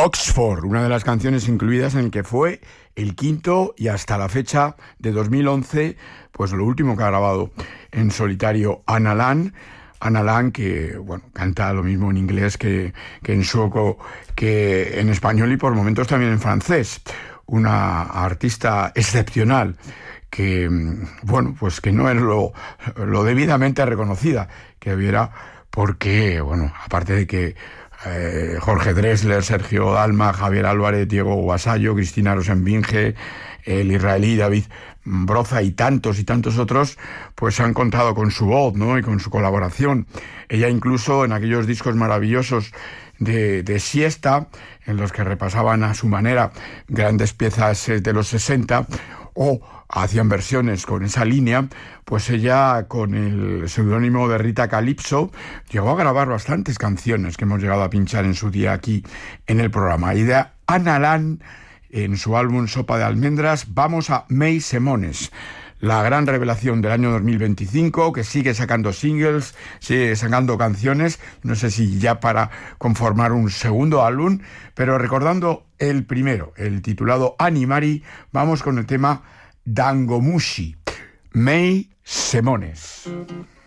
Oxford, una de las canciones incluidas en el que fue el quinto y hasta la fecha de 2011, pues lo último que ha grabado en solitario Anna Lang. Anna Lang, que bueno, canta lo mismo en inglés que en sueco, que en español y por momentos también en francés. Una artista excepcional que, bueno, pues que no es lo debidamente reconocida que hubiera, porque, bueno, aparte de que Jorge Drexler, Sergio Dalma, Javier Álvarez, Diego Vasallo, Cristina Rosenbinge, el israelí David Broza y tantos otros, pues han contado con su voz, ¿no? Y con su colaboración. Ella incluso en aquellos discos maravillosos de Siesta, en los que repasaban a su manera grandes piezas de los 60, o hacían versiones con esa línea, pues ella, con el seudónimo de Rita Calypso, llegó a grabar bastantes canciones que hemos llegado a pinchar en su día aquí en el programa. Y de Anna Lang, en su álbum Sopa de Almendras, vamos a May Semones, la gran revelación del año 2025, que sigue sacando singles, sigue sacando canciones, no sé si ya para conformar un segundo álbum, pero recordando el primero, el titulado Animari, vamos con el tema Dangomushi, May Semones.